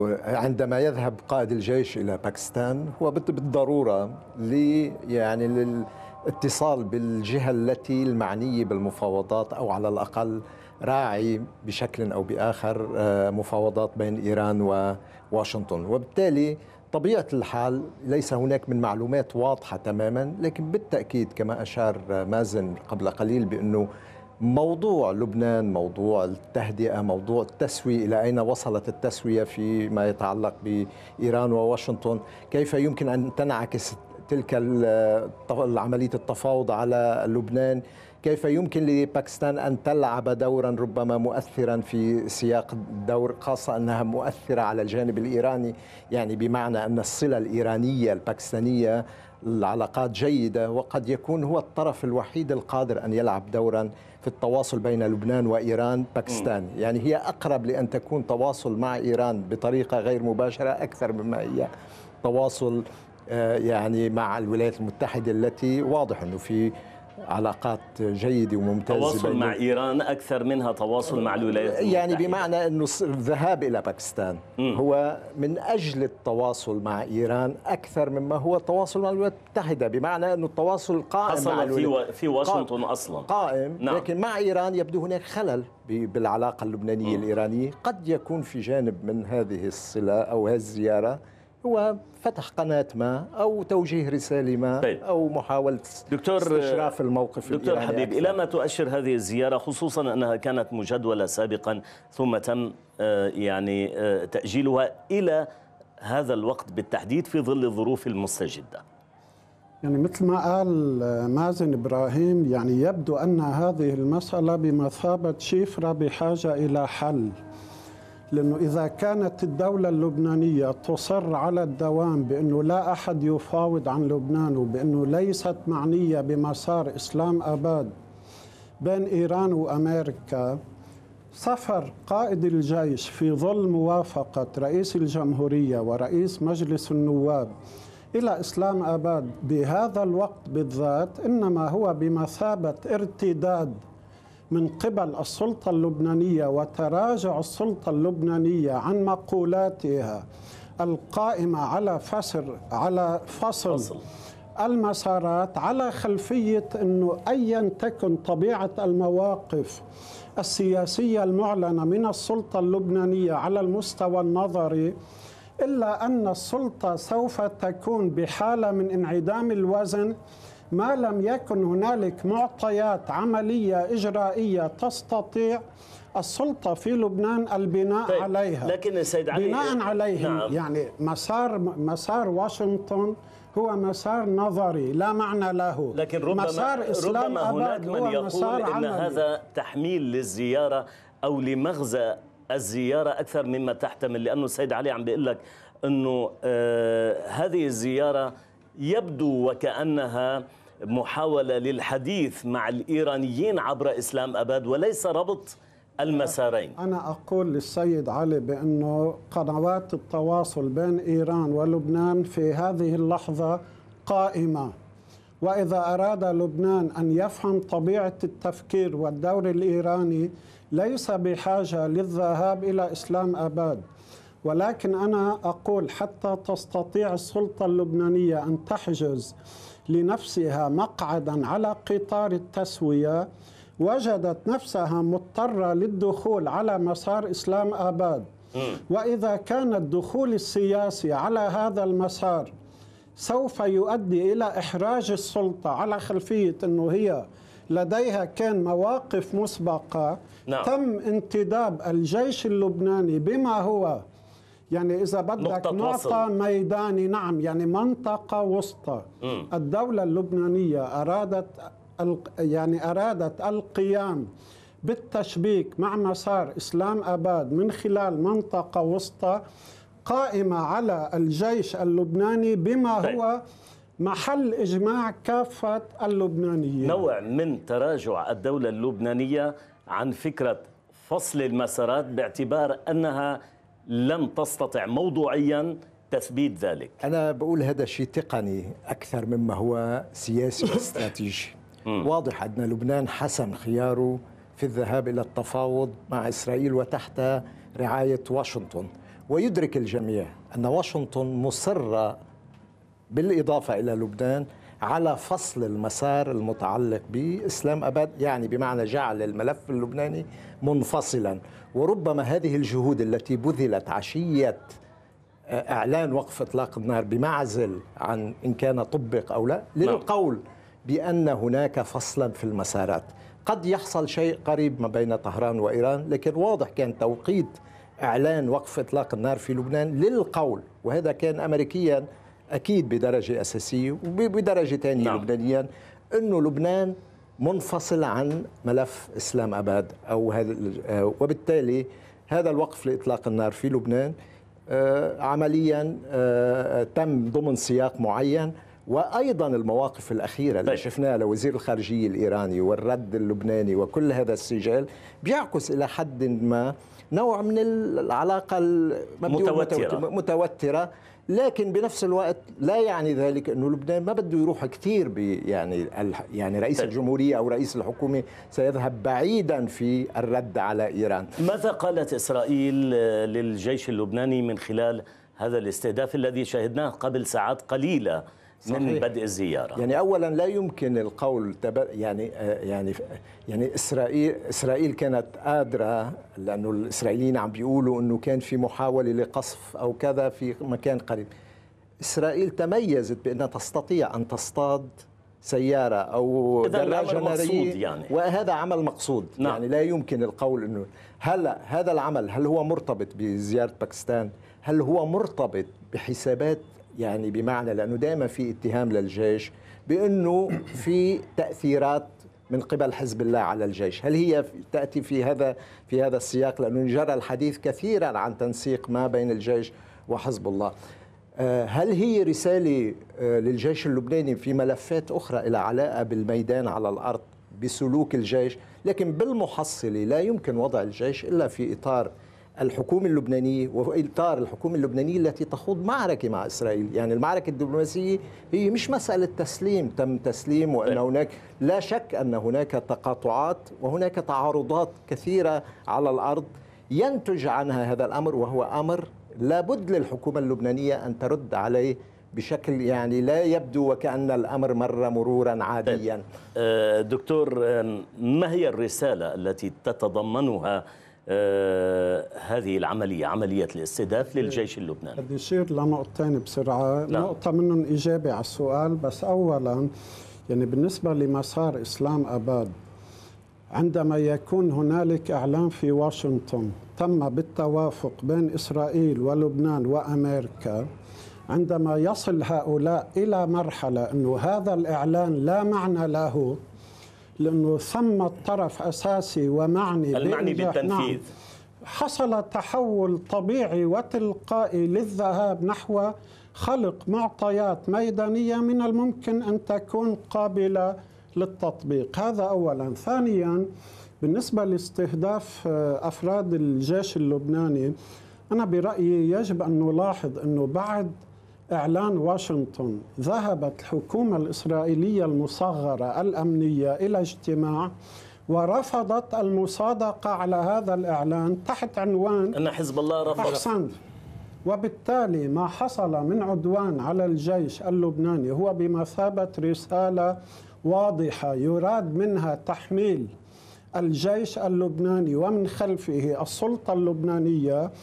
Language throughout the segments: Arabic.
عندما يذهب قائد الجيش إلى باكستان هو بالضرورة يعني للاتصال بالجهة التي المعنية بالمفاوضات، أو على الأقل راعي بشكل أو بآخر مفاوضات بين إيران وواشنطن. وبالتالي طبيعة الحال ليس هناك من معلومات واضحة تماما، لكن بالتأكيد كما أشار مازن قبل قليل بأنه موضوع لبنان، موضوع التهدئة، موضوع التسوية، إلى أين وصلت التسوية فيما يتعلق بإيران وواشنطن، كيف يمكن أن تنعكس تلك عملية التفاوض على لبنان، كيف يمكن لباكستان أن تلعب دورا ربما مؤثرا في سياق الدور، خاصة أنها مؤثرة على الجانب الإيراني، يعني بمعنى أن الصلة الإيرانية الباكستانية العلاقات جيدة، وقد يكون هو الطرف الوحيد القادر أن يلعب دورا في التواصل بين لبنان وإيران باكستان. يعني هي أقرب لأن تكون تواصل مع إيران بطريقة غير مباشرة أكثر مما هي تواصل يعني مع الولايات المتحدة، التي واضح أنه في علاقات جيدة وممتازة. تواصل مع إيران أكثر منها تواصل مع الولايات المتحدة، يعني بمعنى أنه الذهاب إلى باكستان هو من أجل التواصل مع إيران أكثر مما هو التواصل مع الولايات المتحدة، بمعنى أنه التواصل قائم مع في واشنطن أصلا قائم. نعم. لكن مع إيران يبدو هناك خلل بالعلاقة اللبنانية الإيرانية. قد يكون في جانب من هذه الصلة أو هذه الزيارة هو فتح قناة ما أو توجيه رسالة ما، طيب، أو محاولة استشراف الموقف دكتور حبيب، إلى ما تؤشر هذه الزيارة، خصوصا أنها كانت مجدولة سابقا ثم تم يعني تأجيلها إلى هذا الوقت بالتحديد في ظل الظروف المستجدة؟ يعني مثل ما قال مازن إبراهيم، يعني يبدو أن هذه المسألة بمثابة شفرة بحاجة إلى حل، لأنه إذا كانت الدولة اللبنانية تصر على الدوام بأنه لا أحد يفاوض عن لبنان، وبأنه ليست معنية بمسار إسلام أباد بين إيران وأمريكا، سفر قائد الجيش في ظل موافقة رئيس الجمهورية ورئيس مجلس النواب إلى إسلام أباد بهذا الوقت بالذات إنما هو بمثابة ارتداد من قبل السلطة اللبنانية وتراجع السلطة اللبنانية عن مقولاتها القائمة على فصل المسارات، على خلفية أنه أيا تكن طبيعة المواقف السياسية المعلنة من السلطة اللبنانية على المستوى النظري، إلا أن السلطة سوف تكون بحالة من انعدام الوزن ما لم يكن هنالك معطيات عملية إجرائية تستطيع السلطة في لبنان البناء طيب، عليها. لكن سيد علي بناء عليهم نعم. يعني مسار واشنطن هو مسار نظري لا معنى له، لكن ربما هناك من يقول إن هذا تحميل للزيارة أو لمغزى الزيارة أكثر مما تحتمل، لأنه السيد علي عم بيقول لك أنه هذه الزيارة يبدو وكأنها محاولة للحديث مع الإيرانيين عبر إسلام أباد وليس ربط المسارين. أنا أقول للسيد علي بأنه قنوات التواصل بين إيران ولبنان في هذه اللحظة قائمة، وإذا أراد لبنان أن يفهم طبيعة التفكير والدور الإيراني ليس بحاجة للذهاب إلى إسلام أباد. ولكن أنا أقول حتى تستطيع السلطة اللبنانية أن تحجز لنفسها مقعدا على قطار التسوية، وجدت نفسها مضطرة للدخول على مسار إسلام أباد. وإذا كان الدخول السياسي على هذا المسار سوف يؤدي إلى إحراج السلطة على خلفية أنه هي لديها كان مواقف مسبقة، نعم. تم انتداب الجيش اللبناني بما هو يعني إذا بدك نقطة ميداني، نعم، يعني منطقة وسطى. الدولة اللبنانية أرادت القيام بالتشبيك مع مسار إسلام أباد من خلال منطقة وسطى قائمة على الجيش اللبناني بما هو محل إجماع كافة اللبنانيين. نوع من تراجع الدولة اللبنانية عن فكرة فصل المسارات باعتبار أنها لم تستطع موضوعيا تثبيت ذلك. أنا بقول هذا شيء تقني أكثر مما هو سياسي واستراتيجي. واضح أن لبنان حسم خياره في الذهاب إلى التفاوض مع إسرائيل وتحت رعاية واشنطن، ويدرك الجميع أن واشنطن مصرة بالإضافة إلى لبنان على فصل المسار المتعلق بإسلام أباد، يعني بمعنى جعل الملف اللبناني منفصلا. وربما هذه الجهود التي بذلت عشية إعلان وقف إطلاق النار بمعزل عن إن كان طبق أو لا للقول بأن هناك فصلا في المسارات. قد يحصل شيء قريب ما بين طهران وإيران، لكن واضح كان توقيت إعلان وقف إطلاق النار في لبنان للقول، وهذا كان أمريكيا أكيد بدرجة أساسية وبدرجة ثانية لبنانيا، أنه لبنان منفصل عن ملف إسلام أباد أو هذا، وبالتالي هذا الوقف لإطلاق النار في لبنان عمليا تم ضمن سياق معين. وأيضا المواقف الأخيرة اللي شفناها لوزير الخارجية الإيراني والرد اللبناني وكل هذا السجال بيعكس إلى حد ما نوع من العلاقة متوترة، لكن بنفس الوقت لا يعني ذلك أنه لبنان ما بده يروح كثير يعني رئيس الجمهورية أو رئيس الحكومة سيذهب بعيدا في الرد على إيران. ماذا قالت إسرائيل للجيش اللبناني من خلال هذا الاستهداف الذي شاهدناه قبل ساعات قليلة من بدء الزيارة؟ يعني أولا لا يمكن القول يعني إسرائيل كانت قادرة، لأنه الإسرائيليين عم بيقولوا أنه كان في محاولة لقصف أو كذا في مكان قريب. إسرائيل تميزت بأنها تستطيع أن تصطاد سيارة أو دراجة نارية يعني. وهذا عمل مقصود. يعني لا يمكن القول أنه هذا العمل هل هو مرتبط بزيارة باكستان؟ هل هو مرتبط بحسابات، يعني بمعنى لأنه دائما في اتهام للجيش بأنه في تأثيرات من قبل حزب الله على الجيش، هل هي تأتي في هذا السياق؟ لأنه جرى الحديث كثيرا عن تنسيق ما بين الجيش وحزب الله. هل هي رسالة للجيش اللبناني في ملفات أخرى إلى علاقة بالميدان على الأرض بسلوك الجيش؟ لكن بالمحصلة لا يمكن وضع الجيش إلا في إطار الحكومة اللبنانية وإطار الحكومة اللبنانية التي تخوض معركة مع إسرائيل. يعني المعركة الدبلوماسية هي مش مسألة تسليم، تم تسليم، وأن هناك لا شك أن هناك تقاطعات وهناك تعارضات كثيرة على الأرض ينتج عنها هذا الأمر، وهو أمر لابد للحكومة اللبنانية أن ترد عليه بشكل يعني لا يبدو وكأن الأمر مر مرورا عاديا. دكتور، ما هي الرسالة التي تتضمنها هذه العملية، عملية الاستهداف للجيش اللبناني؟ بدي أشير لنقطتين بسرعة. نقطة منهم إجابة على السؤال، بس أولا يعني بالنسبة لمسار إسلام أباد، عندما يكون هنالك إعلان في واشنطن تم بالتوافق بين إسرائيل ولبنان وأمريكا، عندما يصل هؤلاء إلى مرحلة أنه هذا الإعلان لا معنى له لأنه ثم طرف أساسي ومعني بالتنفيذ، حصل تحول طبيعي وتلقائي للذهاب نحو خلق معطيات ميدانية من الممكن أن تكون قابلة للتطبيق. هذا أولا. ثانيا، بالنسبة لاستهداف أفراد الجيش اللبناني، أنا برأيي يجب أن نلاحظ أنه بعد إعلان واشنطن ذهبت الحكومة الإسرائيلية المصغرة الأمنية إلى اجتماع ورفضت المصادقة على هذا الإعلان تحت عنوان أن حزب الله رفض. أحسنت. وبالتالي ما حصل من عدوان على الجيش اللبناني هو بمثابة رسالة واضحة يراد منها تحميل الجيش اللبناني ومن خلفه السلطة اللبنانية،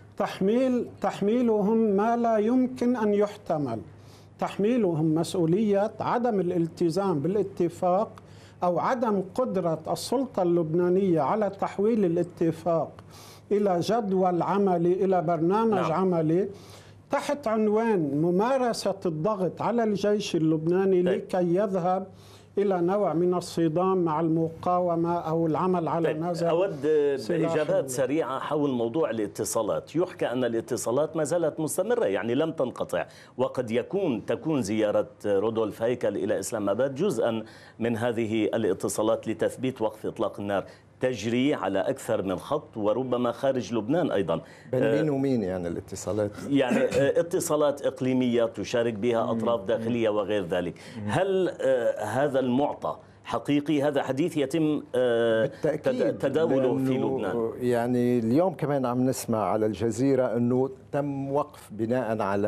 تحميلهم ما لا يمكن أن يحتمل، تحميلهم مسؤولية عدم الالتزام بالاتفاق أو عدم قدرة السلطة اللبنانية على تحويل الاتفاق إلى جدول عملي، إلى برنامج عملي تحت عنوان ممارسة الضغط على الجيش اللبناني لكي يذهب إلى نوع من الصدام مع المقاومة أو العمل على نزع. أود إجابات سريعة حول موضوع الاتصالات. يحكى أن الاتصالات ما زالت مستمرة، يعني لم تنقطع، وقد تكون زيارة رودولف هيكل إلى إسلام أباد جزءا من هذه الاتصالات لتثبيت وقف إطلاق النار تجري على أكثر من خط وربما خارج لبنان أيضا. بين مين ومين يعني الاتصالات؟ يعني اتصالات إقليمية تشارك بها أطراف داخلية وغير ذلك. هل هذا المعطى حقيقي. هذا حديث يتم تداوله في لبنان. يعني اليوم كمان عم نسمع على الجزيرة أنه تم وقف بناء على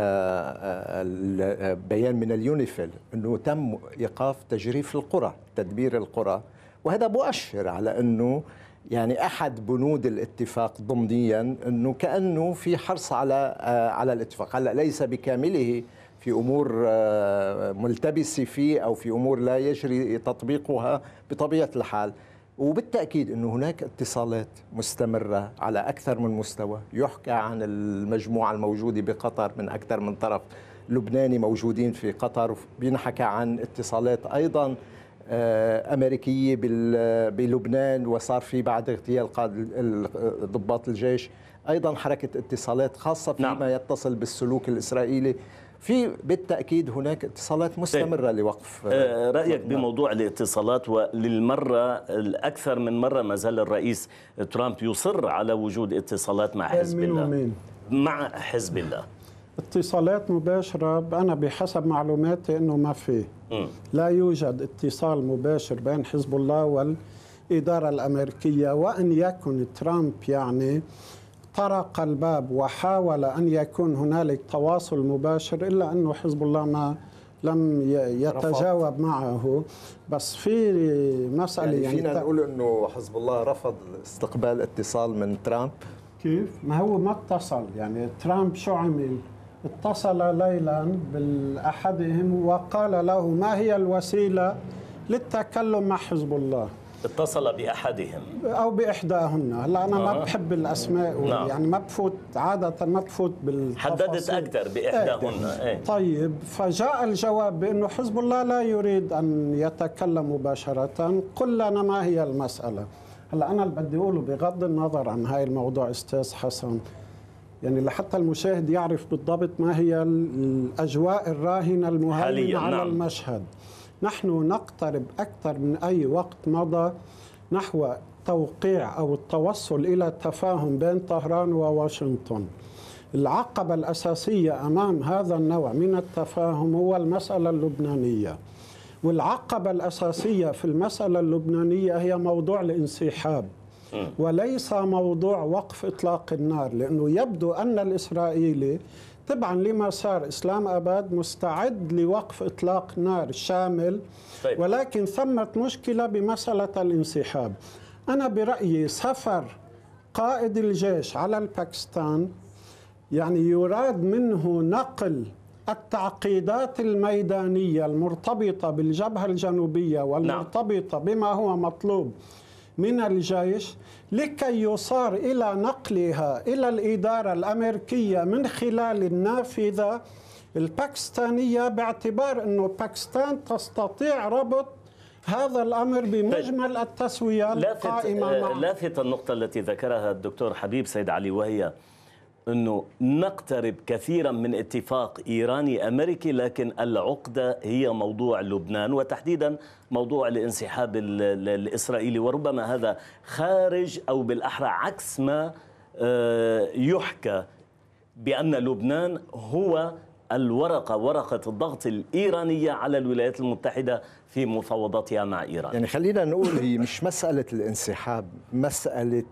بيان من اليونيفيل أنه تم إيقاف تجريف القرى، تدبير القرى، وهذا مؤشر على أنه يعني أحد بنود الاتفاق ضمنيا أنه كأنه في حرص على الاتفاق. هلا ليس بكامله، في أمور ملتبسة فيه أو في أمور لا يجري تطبيقها بطبيعة الحال. وبالتأكيد أنه هناك اتصالات مستمرة على أكثر من مستوى. يحكى عن المجموعة الموجودة بقطر من أكثر من طرف لبناني موجودين في قطر، بينحكى عن اتصالات أيضا أمريكية بلبنان، وصار في بعد اغتيال ضباط الجيش أيضا حركة اتصالات خاصة فيما يتصل بالسلوك الإسرائيلي. في بالتأكيد هناك اتصالات مستمرة لوقف. رأيك بموضوع الاتصالات؟ وللمرة الأكثر من مرة ما زال الرئيس ترامب يصر على وجود اتصالات مع حزب الله. مع حزب الله اتصالات مباشرة، أنا بحسب معلوماتي أنه ما في، لا يوجد اتصال مباشر بين حزب الله والإدارة الأمريكية. وأن يكن ترامب يعني طرق الباب وحاول أن يكون هنالك تواصل مباشر، إلا أنه حزب الله ما لم يتجاوب معه. بس في مسألة يعني فينا نقول أنه حزب الله رفض استقبال اتصال من ترامب. كيف؟ ما هو ما اتصل، يعني ترامب شو عمل؟ اتصل ليلا بأحدهم وقال له ما هي الوسيلة للتكلم مع حزب الله. اتصل بأحدهم أو بإحداهن. هلا أنا ما بحب الأسماء، يعني ما بفوت عادة، ما بفوت بالتفاصيل. حددت أكثر بإحداهن. طيب، فجاء الجواب بأنه حزب الله لا يريد أن يتكلم مباشرة. قل لنا ما هي المسألة. هلا أنا اللي بدي أقوله بغض النظر عن هاي الموضوع أستاذ حسن، يعني لحتى المشاهد يعرف بالضبط ما هي الأجواء الراهنة المهيمنة على المشهد. نحن نقترب أكثر من أي وقت مضى نحو توقيع أو التوصل إلى تفاهم بين طهران وواشنطن. العقبة الأساسية أمام هذا النوع من التفاهم هو المسألة اللبنانية، والعقبة الأساسية في المسألة اللبنانية هي موضوع الانسحاب وليس موضوع وقف إطلاق النار، لأنه يبدو أن الإسرائيلي طبعا لما صار إسلام أباد مستعد لوقف إطلاق نار شامل. طيب. ولكن ثمة مشكلة بمسألة الانسحاب. أنا برأيي سفر قائد الجيش على الباكستان يعني يراد منه نقل التعقيدات الميدانية المرتبطة بالجبهة الجنوبية والمرتبطة بما هو مطلوب من الجيش لكي يصار إلى نقلها إلى الإدارة الأمريكية من خلال النافذة الباكستانية، باعتبار أنه باكستان تستطيع ربط هذا الأمر بمجمل التسوية القائمة معه. لافت النقطة التي ذكرها الدكتور حبيب سيد علي، وهي أنه نقترب كثيرا من اتفاق إيراني أمريكي، لكن العقدة هي موضوع لبنان وتحديدا موضوع الانسحاب الإسرائيلي. وربما هذا خارج أو بالأحرى عكس ما يحكى بأن لبنان هو ورقة الضغط الإيرانية على الولايات المتحدة في مفاوضاتها مع إيران. يعني خلينا نقول هي مش مسألة الانسحاب، مسألة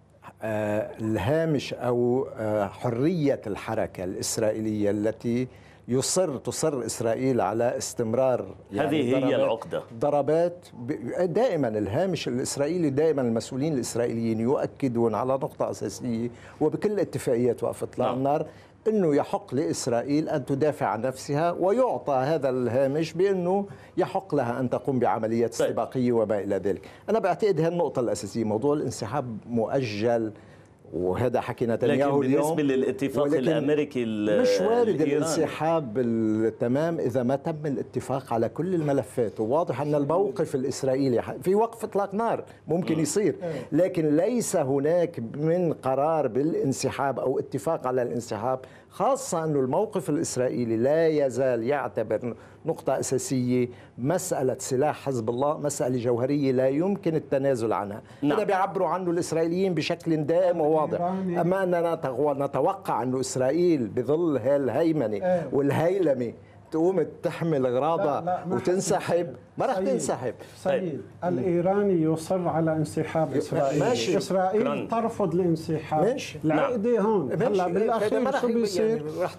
الهامش أو حرية الحركة الإسرائيلية التي تصر إسرائيل على استمرار. يعني هذه هي العقدة. ضربات دائما الهامش الإسرائيلي، دائما المسؤولين الإسرائيليين يؤكدون على نقطة أساسية وبكل اتفاقيات وقف إطلاق النار، أنه يحق لإسرائيل أن تدافع عن نفسها، ويعطى هذا الهامش بأنه يحق لها أن تقوم بعمليات استباقية وما إلى ذلك. أنا بعتقد هذه النقطة الأساسية. موضوع الانسحاب مؤجل، وهذا حكي نتنياهو اليوم. بالنسبة للاتفاق الأمريكي مش وارد الانسحاب بالتمام إذا ما تم الاتفاق على كل الملفات. وواضح أن الموقف الإسرائيلي في وقف إطلاق نار ممكن يصير، لكن ليس هناك من قرار بالانسحاب أو اتفاق على الانسحاب، خاصة أن الموقف الإسرائيلي لا يزال يعتبر نقطة أساسية مسألة سلاح حزب الله مسألة جوهرية لا يمكن التنازل عنها. هذا بيعبروا عنه الإسرائيليين بشكل دائم وواضح. أما أننا نتوقع أن إسرائيل بظل هالهيمنة والهيلمة تقوم تحمل اغراضها وتنسحب، ما راح تنسحب. سيد الإيراني يصر على انسحاب إسرائيل. ماشي. إسرائيل ترفض الانسحاب. ماشي. العقدة هون هلا بالأخير شو بيصير؟ يعني